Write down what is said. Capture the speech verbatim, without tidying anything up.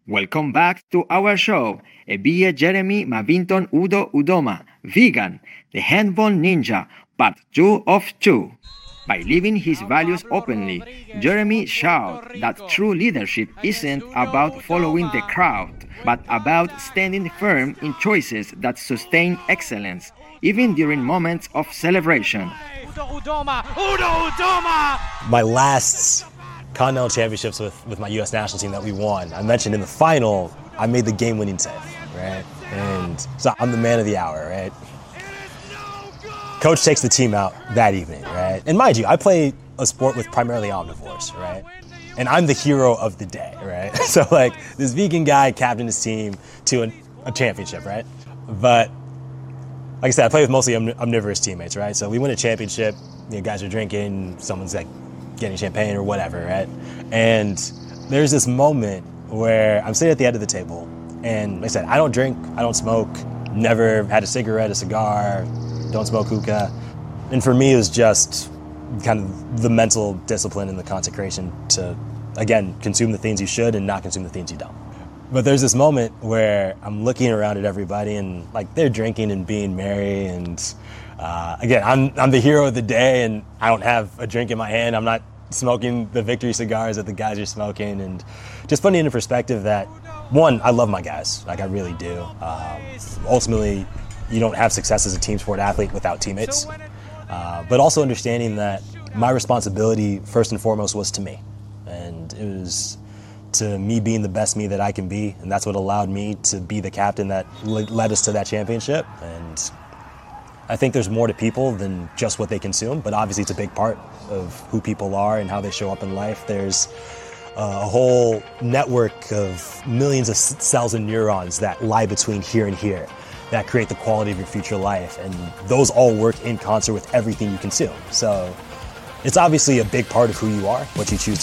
Welcome back to our show. Ebia Jeremy Mavinton Udo Udoma, Vegan, the Handball Ninja, part two of two. By living his values openly, Jeremy showed that true leadership isn't about following the crowd, but about standing firm in choices that sustain excellence, even during moments of celebration. Udo Udoma! Udo Udoma! My last Continental Championships with, with my U S national team that we won, I mentioned in the final, I made the game-winning save, right? And so I'm the man of the hour, right? Coach takes the team out that evening, right? And mind you, I play a sport with primarily omnivores, right? And I'm the hero of the day, right? So like this vegan guy captained his team to an, a championship, right? But like I said, I play with mostly omn- omnivorous teammates, right? So we win a championship, you know, guys are drinking, someone's like getting champagne or whatever, right? And there's this moment where I'm sitting at the end of the table, and like I said, I don't drink, I don't smoke, never had a cigarette, a cigar, don't smoke hookah. And for me, it was just kind of the mental discipline and the consecration to, again, consume the things you should and not consume the things you don't. But there's this moment where I'm looking around at everybody and like they're drinking and being merry, and uh, again, I'm I'm the hero of the day, and I don't have a drink in my hand. I'm not smoking the victory cigars that the guys are smoking, and just putting it into perspective that, one, I love my guys, like I really do. Um, ultimately, you don't have success as a team sport athlete without teammates, uh, but also understanding that my responsibility first and foremost was to me, and it was to me being the best me that I can be, and that's what allowed me to be the captain that led us to that championship. And I think there's more to people than just what they consume, but obviously it's a big part of who people are and how they show up in life. There's uh, a whole network of millions of cells and neurons that lie between here and here that create the quality of your future life, and those all work in concert with everything you consume. So it's obviously a big part of who you are, what you choose to